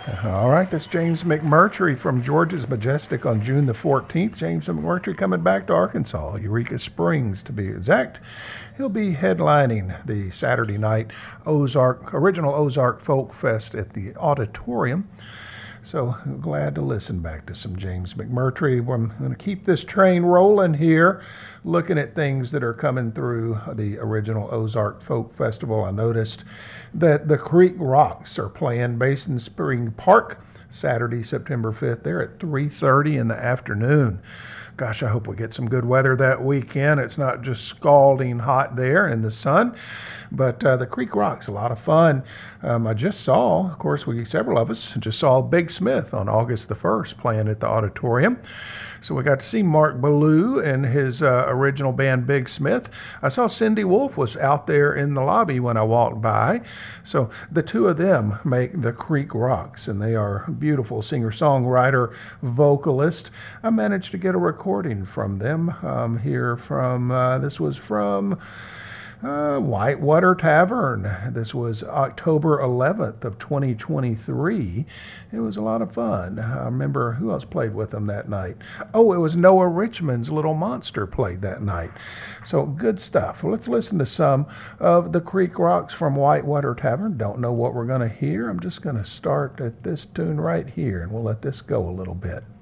All right, that's James McMurtry from George's Majestic on June the 14th. James McMurtry coming back to Arkansas, Eureka Springs to be exact. He'll be headlining the Saturday night original Ozark Folk Fest at the Auditorium. So glad to listen back to some James McMurtry. I'm going to keep this train rolling here, looking at things that are coming through the original Ozark Folk Festival. I noticed that the Creek Rocks are playing Basin Spring Park Saturday, September 5th. They're at 3:30 in the afternoon. Gosh, I hope we get some good weather that weekend. It's not just scalding hot there in the sun, but the Creek Rocks, a lot of fun. I just saw, of course, several of us just saw Big Smith on August the 1st playing at the Auditorium. So we got to see Mark Ballou and his original band Big Smith. I saw Cindy Wolf was out there in the lobby when I walked by. So the two of them make the Creek Rocks, and they are beautiful singer-songwriter, vocalist. I managed to get a recording from them this was from Whitewater Tavern. This was October 11th of 2023. It was a lot of fun. I remember who else played with them that night. Oh, it was Noah Richmond's Little Monster played that night. So good stuff. Well, let's listen to some of the Creek Rocks from Whitewater Tavern. Don't know what we're going to hear. I'm just going to start at this tune right here, and we'll let this go a little bit.